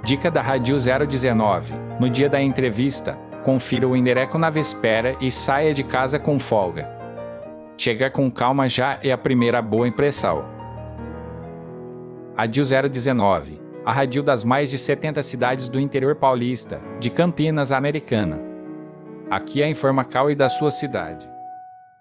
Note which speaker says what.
Speaker 1: Dica da Radil 019. No dia da entrevista, confira o endereço na véspera e saia de casa com folga. Chega com calma já é a primeira boa impressão. Radil 019. A Radil das mais de 70 cidades do interior paulista, de Campinas, Americana. Aqui é a Informacal e da sua cidade.